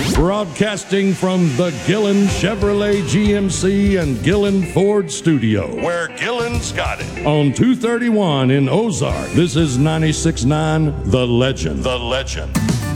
Broadcasting from the Gillen Chevrolet GMC and Gillen Ford studio, where Gillen's got it. On 231 in Ozark, this is 96.9 The Legend. The Legend.